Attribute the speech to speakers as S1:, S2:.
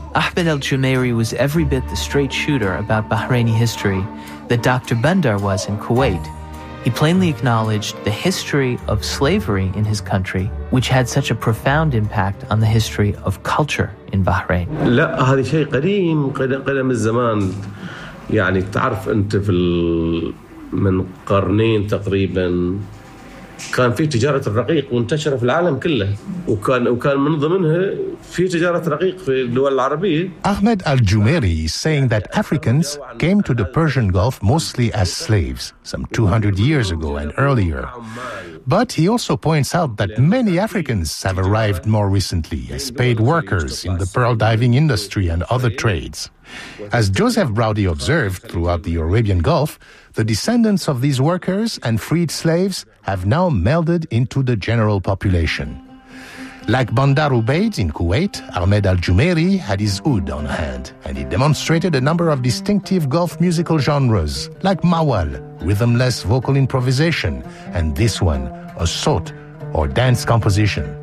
S1: Ahmed al-Jumeiri was every bit the straight shooter about Bahraini history that Dr. Bandar was in Kuwait. He plainly acknowledged the history of slavery in his country, which had such a profound impact on the history of culture in Bahrain.
S2: لا هذا شيء قديم الزمان يعني تعرف أنت من قرنين تقريبا كان في تجارة الرقيق منتشرة في العالم كله وكان من ضمنها في تجارة رقيق في الدول العربية.
S3: Ahmed al-Jumeiri is saying that Africans came to the Persian Gulf mostly as slaves, some 200 years ago and earlier. But he also points out that many Africans have arrived more recently as paid workers in the pearl diving industry and other trades. As Joseph Braudy observed throughout the Arabian Gulf, the descendants of these workers and freed slaves have now melded into the general population. Like Bandar Ubaid in Kuwait, Ahmed al-Jumeiri had his oud on hand, and he demonstrated a number of distinctive Gulf musical genres, like mawal, rhythmless vocal improvisation, and this one, a sawt, or dance composition.